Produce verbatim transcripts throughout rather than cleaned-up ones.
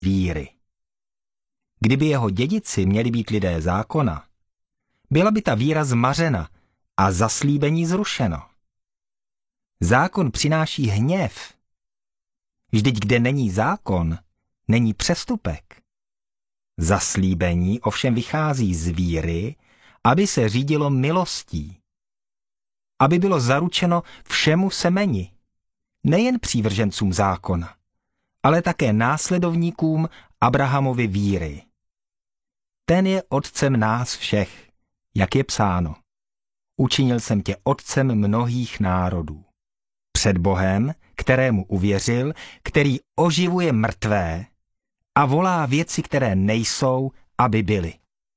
víry. Kdyby jeho dědici měli být lidé zákona, byla by ta víra zmařena a zaslíbení zrušeno. Zákon přináší hněv. Vždyť kde není zákon, není přestupek. Zaslíbení ovšem vychází z víry, aby se řídilo milostí. Aby bylo zaručeno všemu semeni, nejen přívržencům zákona, ale také následovníkům Abrahamovy víry. Ten je otcem nás všech, jak je psáno. Učinil jsem tě otcem mnohých národů. Před Bohem, kterému uvěřil, který oživuje mrtvé a volá věci, které nejsou, aby byly.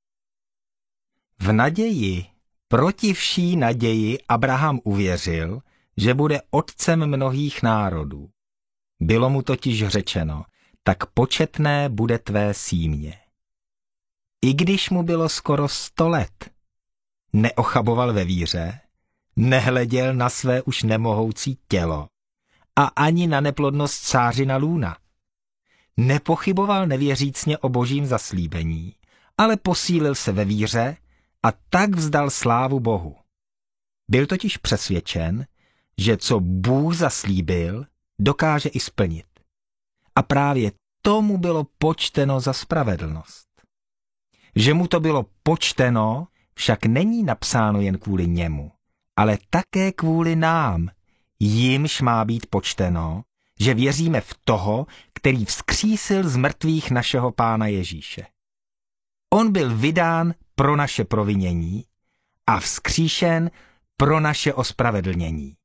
V naději, proti vší naději Abraham uvěřil, že bude otcem mnohých národů. Bylo mu totiž řečeno, tak početné bude tvé símě. I když mu bylo skoro sto let, neochaboval ve víře, nehleděl na své už nemohoucí tělo a ani na neplodnost cářina lůna. Nepochyboval nevěřícně o božím zaslíbení, ale posílil se ve víře a tak vzdal slávu Bohu. Byl totiž přesvědčen, že co Bůh zaslíbil, dokáže i splnit. A právě tomu bylo počteno za spravedlnost. Že mu to bylo počteno, však není napsáno jen kvůli němu, ale také kvůli nám. Jimž má být počteno, že věříme v toho, který vzkřísil z mrtvých našeho Pána Ježíše. On byl vydán pro naše provinění a vzkříšen pro naše ospravedlnění.